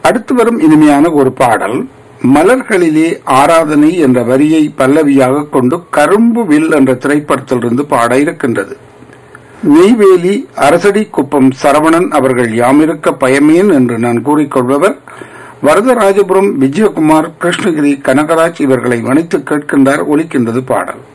அடுத்து வரும் இனிமையான ஒரு பாடல் மலர்களிலே ஆராதனை என்ற வரியை பல்லவியாக கொண்டு கரும்பு வில் என்ற திரைப்படத்திலிருந்து பாட இருக்கின்றது. நெய்வேலி அரசடி குப்பம் சரவணன் அவர்கள் யாமிருக்க பயமேன் என்று நான் கூறிக்கொள்பவர் வரதராஜபுரம் விஜயகுமார், கிருஷ்ணகிரி கனகராஜ் இவர்களை வணித்து கேட்கின்றார். ஒலிக்கின்றது பாடல்.